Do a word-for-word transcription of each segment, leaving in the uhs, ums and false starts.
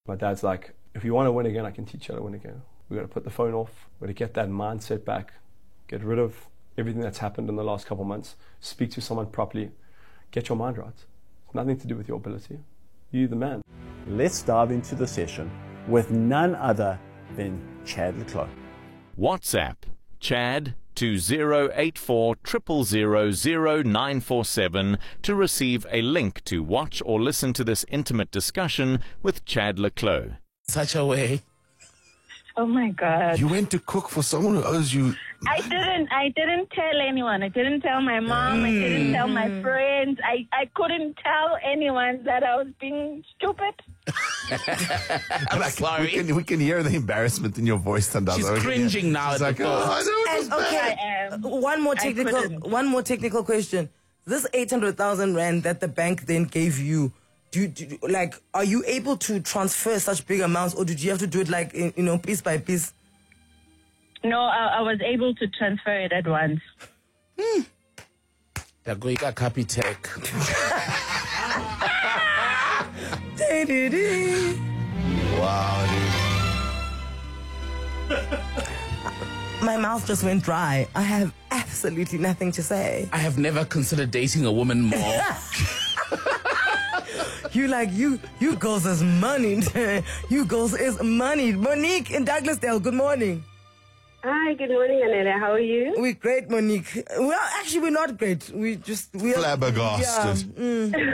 My dad's like, if you want to win again, I can teach you how to win again. We've got to put the phone off. We've got to get that mindset back. Get rid of everything that's happened in the last couple of months. Speak to someone properly. Get your mind right. It's nothing to do with your ability. You're the man. Let's dive into the session with none other than Chad le Clos. WhatsApp Chad to zero eight four zero zero zero zero nine four seven to receive a link to watch or listen to this intimate discussion with Chad le Clos. Such a way. Oh my God. You went to cook for someone who owes you. I didn't. I didn't tell anyone. I didn't tell my mom. Mm. I didn't tell my friends. I, I couldn't tell anyone that I was being stupid. I'm like, sorry. We can, we can hear the embarrassment in your voice. And She's cringing now. She's like, oh, I know and, okay, I am. one more technical, one more technical question. This eight hundred thousand rand that the bank then gave you, do you, do you, like, are you able to transfer such big amounts, or did you have to do it like, you know, piece by piece? No, I, I was able to transfer it at once. Hmm. Dagoika Capitec. Wow, dude. My mouth just went dry. I have absolutely nothing to say. I have never considered dating a woman more. You like, you you girls is money. You girls is money. Monique in Douglasdale, good morning. Hi, good morning, Anela. How are you? We're great, Monique. Well, actually, we're not great. We just... we Flabbergasted. Yeah. Mm.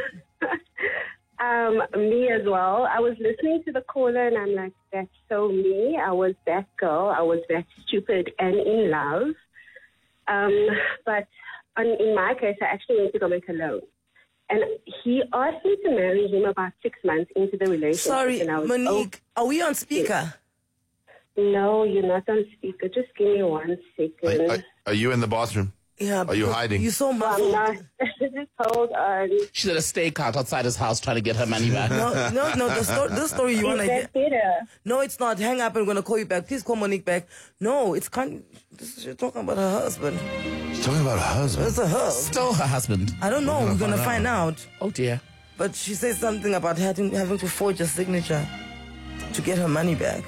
um, me as well. I was listening to the caller and I'm like, that's so me. I was that girl. I was that stupid and in love. Um, but on, in my case, I actually went to go make a loan. And he asked me to marry him about six months into the relationship. Sorry, and I was, Monique, oh, are we on speaker? No, you're not on speaker. Just give me one second. Are, are, are you in the bathroom? Yeah. Are you hiding? You so I'm muffled. not. Just hold on. She's at a stakeout outside his house trying to get her money back. No, no, no. The sto- this story you want Is to that hear. better? No, it's not. Hang up. I'm going to call you back. Please call Monique back. No, it's kind. This is, you're talking about her husband. She's talking about her husband. It's a her. Still her husband. I don't know. We're going to find out. Oh, dear. But she said something about having, having to forge a signature to get her money back.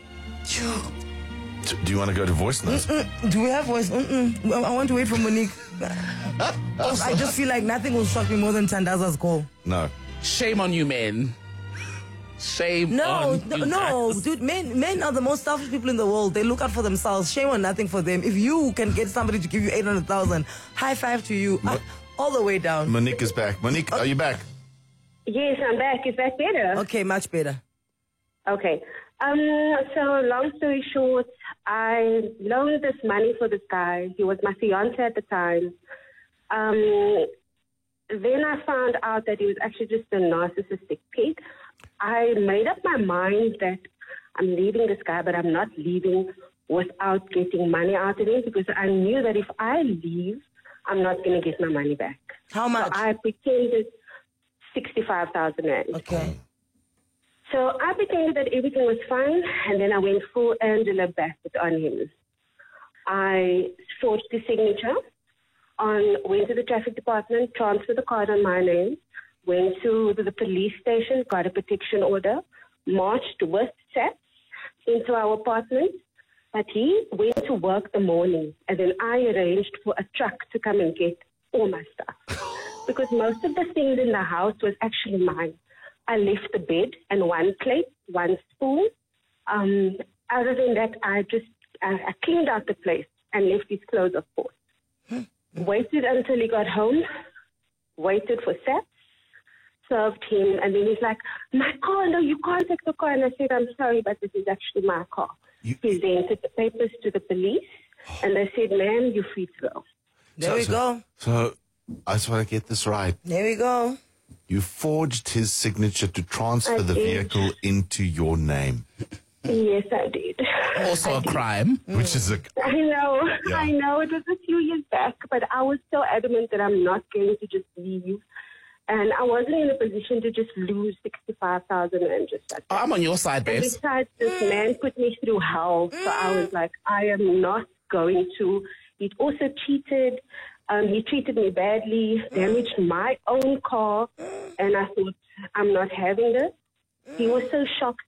Do you want to go to voice notes? Mm-mm. Do we have voice? Mm-mm. I want to wait for Monique. I just feel like nothing will shock me more than Tandaza's call. No. Shame on you, men. Shame No, on no, you. no, guys. dude. Men, men are the most selfish people in the world. They look out for themselves. Shame on nothing for them. If you can get somebody to give you eight hundred thousand, high five to you, uh, all the way down. Monique is back. Monique, are you back? Yes, I'm back. Is that better? Okay, much better. Okay. Um, so long story short, I loaned this money for this guy. He was my fiance at the time. Um, then I found out that he was actually just a narcissistic pig. I made up my mind that I'm leaving this guy, but I'm not leaving without getting money out of him, because I knew that if I leave, I'm not going to get my money back. How much? So I pretended sixty-five thousand rand. Okay. So I pretended that everything was fine, and then I went full Angela Bassett on him. I forged the signature, on went to the traffic department, transferred the card on my name, went to the police station, got a protection order, marched with S A P into our apartment. But he went to work the morning, and then I arranged for a truck to come and get all my stuff. Because most of the things in the house was actually mine. I left the bed and one plate, one spoon. Um, other than that, I just I, I cleaned out the place and left his clothes, of course. Waited until he got home, waited for S A P, served him, and then he's like, my car, no, you can't take the car. And I said, I'm sorry, but this is actually my car. You- Presented the papers to the police, and they said, ma'am, you're free to go. There So- we so- go. So, I just want to get this right. There we go. You forged his signature to transfer I the did. vehicle into your name, Yes, I did. Also a crime. which is a... I know, Yeah. I know. It was a few years back, but I was so adamant that I'm not going to just leave. And I wasn't in a position to just lose sixty-five thousand and just like that. I'm on your side, And babes. besides, this man put me through hell. So I was like, I am not going to. He'd also cheated. Um, he treated me badly, damaged my own car. And I thought, I'm not having this. He was so shocked